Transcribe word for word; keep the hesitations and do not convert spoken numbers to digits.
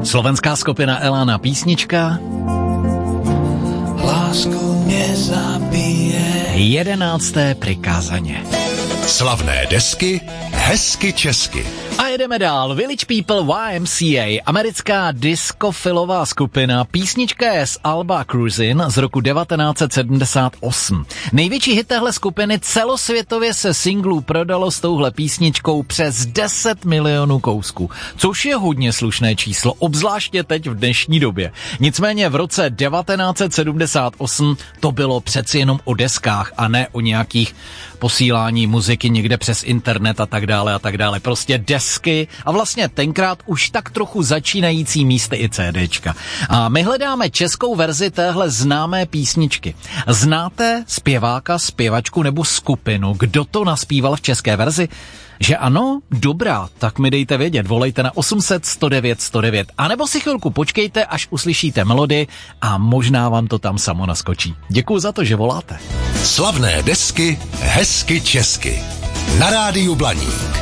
Slovenská skupina Elana, písnička Lásku mě zabije. Jedenácté prikázaně. Slavné desky, hezky česky. A jedeme dál. Village People Y M C A, americká diskofilová skupina, písnička je z alba Cruisin' z roku devatenáct set sedmdesát osm. Největší hit téhle skupiny, celosvětově se singlů prodalo s touhle písničkou přes deset milionů kousků, což je hodně slušné číslo, obzvláště teď v dnešní době. Nicméně v roce devatenáct set sedmdesát osm to bylo přeci jenom o deskách a ne o nějakých posílání muziky někde přes internet a tak dále a tak dále. Prostě desky a vlastně tenkrát už tak trochu začínající místy i CDčka. A my hledáme českou verzi téhle známé písničky. Znáte zpěváka, zpěvačku nebo skupinu, kdo to naspíval v české verzi? Že ano? Dobrá, tak mi dejte vědět, volejte na osm set sto devět sto devět, anebo si chvilku počkejte, až uslyšíte melodii a možná vám to tam samo naskočí. Děkuju za to, že voláte. Slavné desky, hezky česky. Na rádiu Blaník.